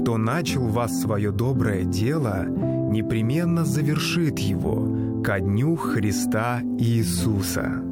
кто начал в вас свое доброе дело, непременно завершит его ко дню Христа Иисуса».